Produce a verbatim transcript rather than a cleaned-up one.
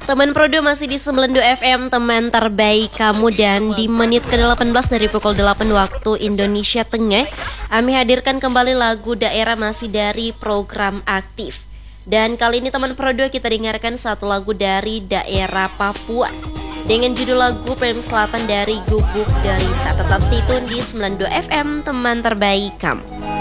Teman Prodo masih di sembilan puluh dua F M, teman terbaik kamu. Dan di menit ke delapan belas dari pukul delapan waktu Indonesia Tengah, kami hadirkan kembali lagu daerah masih dari program aktif. Dan kali ini teman Prodo kita dengarkan satu lagu dari daerah Papua dengan judul lagu Pem Selatan dari Gubuk Derita. Tetap stay tune di sembilan puluh dua F M, teman terbaik kamu.